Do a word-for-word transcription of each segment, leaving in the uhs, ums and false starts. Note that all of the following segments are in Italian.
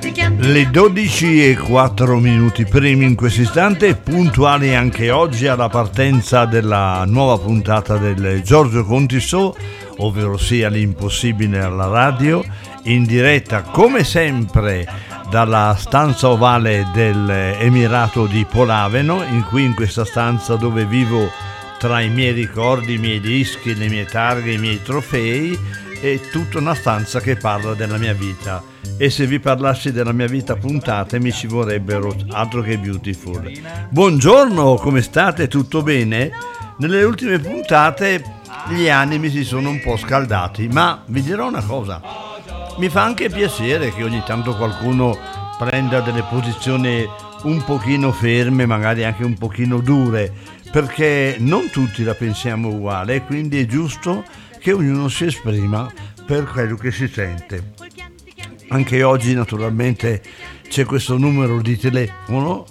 Le dodici e quattro minuti primi in questo istante, puntuali anche oggi alla partenza della nuova puntata del Giorgio Conti Show, ovvero sia l'impossibile alla radio, in diretta come sempre dalla stanza ovale dell'Emirato di Polaveno, in cui in questa stanza dove vivo tra i miei ricordi, i miei dischi, le mie targhe, i miei trofei, è tutta una stanza che parla della mia vita. E se vi parlassi della mia vita puntate mi ci vorrebbero altro che beautiful. Buongiorno, come state? Tutto bene? Nelle ultime puntate gli animi si sono un po' scaldati, ma vi dirò una cosa, mi fa anche piacere che ogni tanto qualcuno prenda delle posizioni un pochino ferme, magari anche un pochino dure, perché non tutti la pensiamo uguale e quindi è giusto che ognuno si esprima per quello che si sente. Anche oggi naturalmente c'è questo numero di telefono.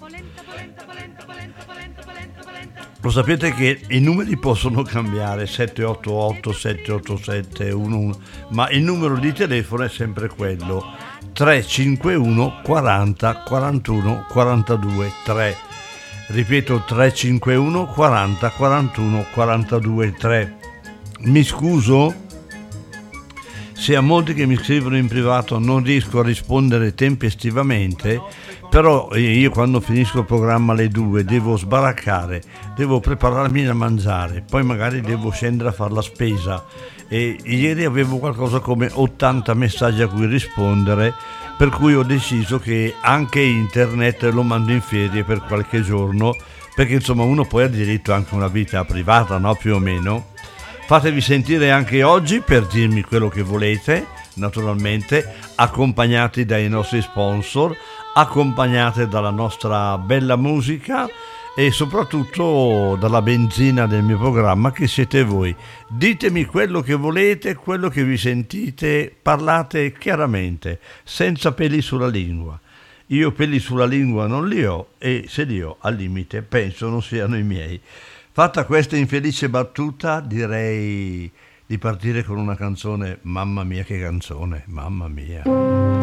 Lo sapete che i numeri possono cambiare, sette otto otto sette otto sette uno uno, ma il numero di telefono è sempre quello, tre cinque uno quaranta quarantuno quarantadue tre. Ripeto, tre cinque uno quaranta quarantuno quarantadue tre. Mi scuso se a molti che mi scrivono in privato non riesco a rispondere tempestivamente, però io quando finisco il programma alle due devo sbaraccare, devo prepararmi da mangiare, poi magari devo scendere a fare la spesa e ieri avevo qualcosa come ottanta messaggi a cui rispondere, per cui ho deciso che anche internet lo mando in ferie per qualche giorno, perché insomma uno poi ha diritto anche a una vita privata, no? Più o meno. Fatevi sentire anche oggi per dirmi quello che volete, naturalmente, accompagnati dai nostri sponsor, accompagnate dalla nostra bella musica e soprattutto dalla benzina del mio programma che siete voi. Ditemi quello che volete, quello che vi sentite, parlate chiaramente, senza peli sulla lingua. Io peli sulla lingua non li ho e se li ho, al limite, penso non siano i miei. Fatta questa infelice battuta, direi di partire con una canzone. Mamma mia che canzone, mamma mia.